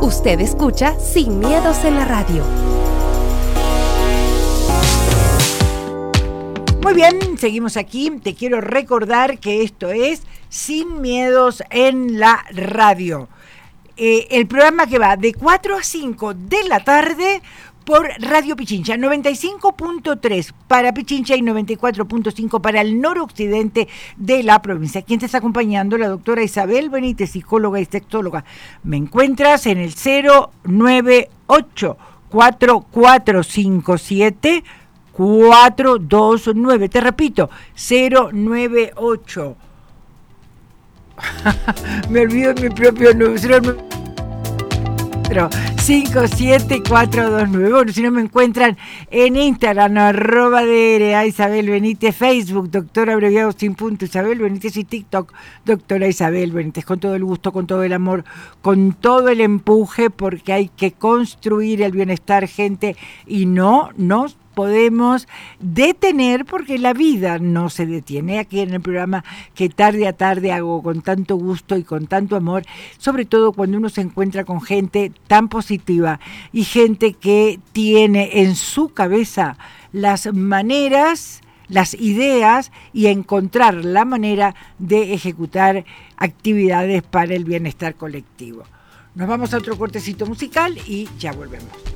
Usted escucha Sin Miedos en la radio. Muy bien, seguimos aquí. Te quiero recordar que esto es Sin Miedos en la radio. El programa que va de 4 a 5 de la tarde por Radio Pichincha, 95.3 para Pichincha y 94.5 para el noroccidente de la provincia. Quien te está acompañando, la doctora Isabel Benítez, psicóloga y sexóloga. Me encuentras en el 098 4457 429. Te repito, 098. Me olvido de mi propio número. 57429. Bueno, si no me encuentran en Instagram, @DR Isabel Benítez, Facebook, doctora abreviado sin punto Isabel Benítez, y TikTok, doctora Isabel Benítez, con todo el gusto, con todo el amor, con todo el empuje, porque hay que construir el bienestar, gente, y no nos podemos detener porque la vida no se detiene. Aquí en el programa que tarde a tarde hago con tanto gusto y con tanto amor, sobre todo cuando uno se encuentra con gente tan positiva y gente que tiene en su cabeza las maneras, las ideas y encontrar la manera de ejecutar actividades para el bienestar colectivo. Nos vamos a otro cortecito musical y ya volvemos.